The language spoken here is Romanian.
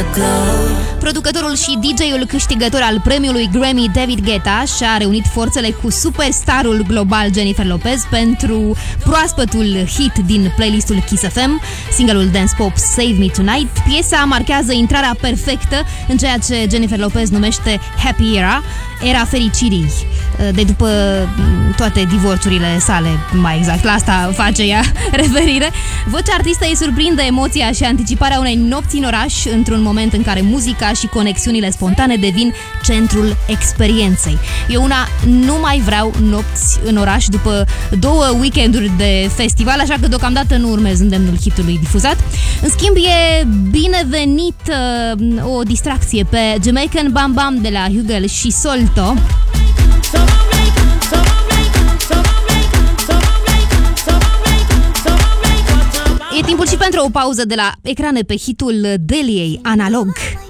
Producătorul și DJ-ul câștigător al premiului Grammy David Guetta și-a reunit forțele cu superstarul global Jennifer Lopez pentru proaspătul hit din playlistul Kiss FM, singlul dance pop Save Me Tonight. Piesa marchează intrarea perfectă în ceea ce Jennifer Lopez numește Happy Era fericirii, de după toate divorțurile sale, mai exact, la asta face ea referire. Vocea artistei surprinde emoția și anticiparea unei nopți în oraș, într-un moment în care muzica și conexiunile spontane devin centrul experienței. Eu una nu mai vreau nopți în oraș după 2 weekenduri de festival, așa că deocamdată nu urmez îndemnul hitului difuzat. În schimb, e binevenit o distracție pe Jamaican Bam Bam de la Hugel și Solto. E timpul și pentru o pauză de la ecrane pe hitul Deliei, Analog.